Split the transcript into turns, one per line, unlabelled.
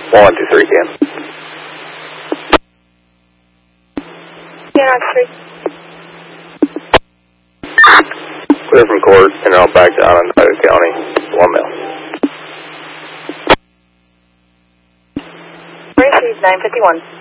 123 again.
Yeah, Street.
Clear from court, and I'll back to Onondaga County, 1 mile.
Received 951.